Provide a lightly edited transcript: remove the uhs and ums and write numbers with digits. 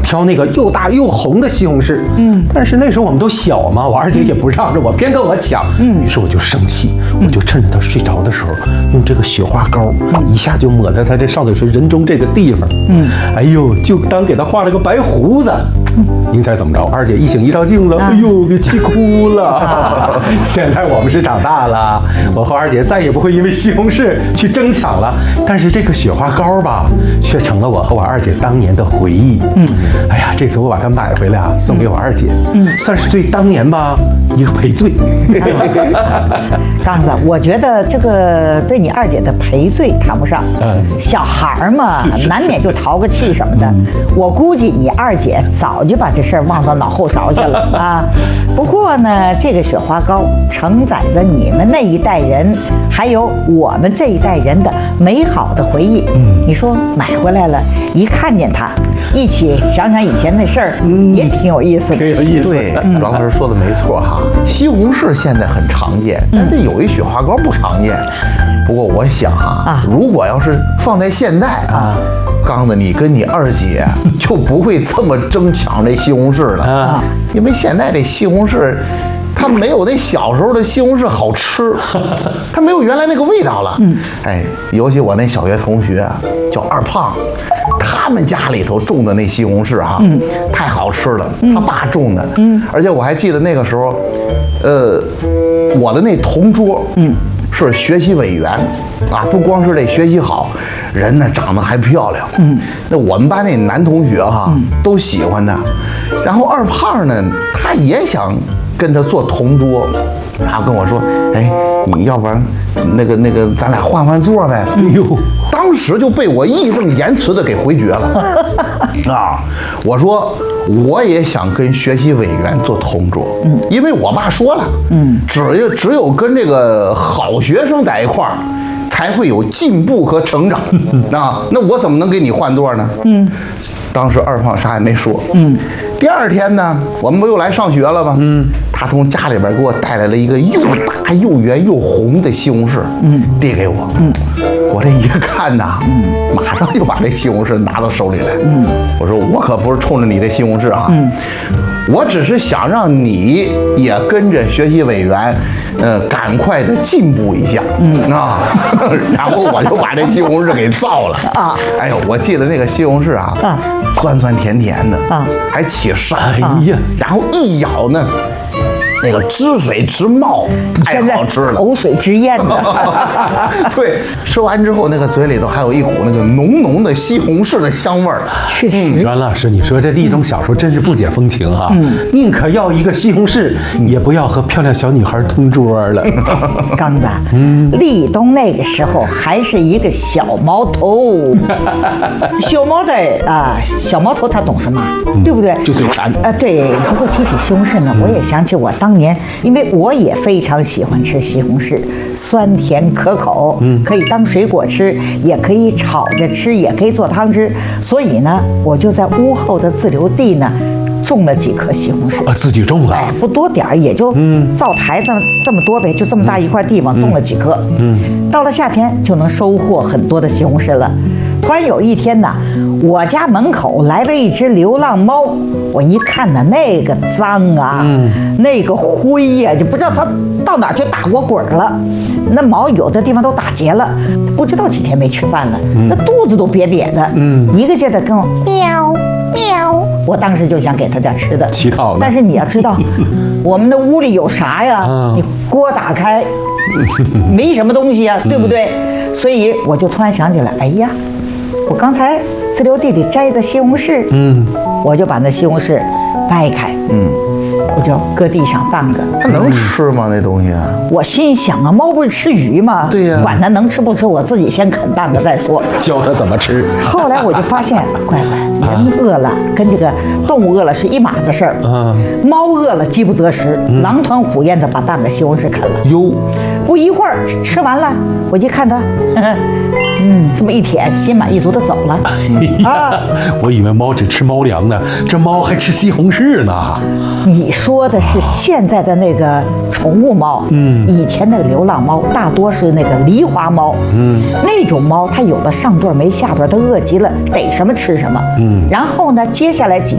挑那个又大又红的西红柿。但是那时候我们都小嘛，我二姐也不让着我，偏跟我抢。于是我就生气，我就趁着她睡着的时候，用这个雪花膏一下就抹在她这上嘴唇人中这个地方。哎呦，就当给她画了个白胡子。您猜怎么着？二姐一醒一照镜子，哎呦，给气哭了。现在我们是长大了，我和二姐再也不会因为西红柿去争抢了。但是这个雪花膏吧，却成了我和我二姐当年的回忆。哎呀，这次我把它买回来啊，送给我二姐，算是对当年吧一个赔罪。 刚子，我觉得这个对你二姐的赔罪谈不上。小孩嘛，难免就淘个气什么的。我估计你二姐早就把这事儿忘到脑后勺去了啊。不过呢，这个雪花膏承载着你们那一代人，还有我们这一代人的美好的回忆。你说买回来了，一看见它，一起想想以前的事儿，也挺有意思的。 挺有意思。 对，王老师说的没错哈。西红柿现在很常见，但是有一雪花膏不常见。不过我想如果要是放在现在刚子，你跟你二姐就不会这么争抢这西红柿了因为现在这西红柿，它没有那小时候的西红柿好吃，它没有原来那个味道了。哎，尤其我那小学同学叫二胖，他们家里头种的那西红柿太好吃了，他爸种的。而且我还记得那个时候，我的那同桌，是学习委员不光是这学习好，人呢长得还漂亮。那我们班那男同学都喜欢他。然后二胖呢，他也想跟他做同桌，然后跟我说：“哎，你要不然那个，咱俩换座呗。”哎呦，当时就被我义正言辞的给回绝了。我说我也想跟学习委员做同桌，因为我爸说了，只有跟这个好学生在一块儿，才会有进步和成长。那我怎么能给你换座呢？当时二胖啥也没说。第二天呢，我们不又来上学了吗？他从家里边给我带来了一个又大又圆又红的西红柿，递给我。我这一看呐，马上就把这西红柿拿到手里来。我说我可不是冲着你这西红柿我只是想让你也跟着学习委员，赶快的进步一下然后我就把这西红柿给造了哎呦，我记得那个西红柿酸酸甜甜的还起沙。哎呀，然后一咬呢，那个汁水直冒，太好吃了， 口水直咽的。 对，吃完之后那个嘴里头还有一股那个浓浓的西红柿的香味儿。 确实， 阮老师，你说这立冬小时候真是不解风情宁可要一个西红柿，也不要和漂亮小女孩同桌了。 刚子，立冬那个时候还是一个小毛头，小毛头他懂什么？对不对？ 就嘴馋。 对。不过提起西红柿呢，我也想起我当年，因为我也非常喜欢吃西红柿，酸甜可口，可以当水果吃，也可以炒着吃，也可以做汤吃。所以呢，我就在屋后的自留地呢，种了几棵西红柿。 自己种了？ 哎，不多点儿，也就灶台这么多呗，就这么大一块地方种了几棵。到了夏天就能收获很多的西红柿了。突然有一天呢，我家门口来了一只流浪猫，我一看呢，那个脏那个灰呀，就不知道它到哪去打过滚了。那毛有的地方都打结了，不知道几天没吃饭了，那肚子都瘪瘪的，一个劲的跟我喵喵。我当时就想给它点吃的， 乞讨了。 但是你要知道，我们的屋里有啥呀？你锅打开，没什么东西啊，对不对？所以我就突然想起来，哎呀，我刚才自留地里摘的西红柿，我就把那西红柿掰开，我就搁地上半个。 它能吃吗？那东西我心想啊，猫不是吃鱼吗？ 对呀， 管它能吃不吃，我自己先啃半个再说。 教它怎么吃。 后来我就发现，乖乖，人饿了跟这个动物饿了是一码子事儿。猫饿了饥不择食，狼吞虎咽的把半个西红柿啃了。 哟， 不一会儿吃完了，我一看它，这么一舔，心满意足的走了。 我以为猫只吃猫粮呢，这猫还吃西红柿呢。 你说的是现在的那个宠物猫，以前那个流浪猫大多是那个狸花猫，那种猫它有的上顿没下顿，它饿极了逮什么吃什么，然后呢，接下来几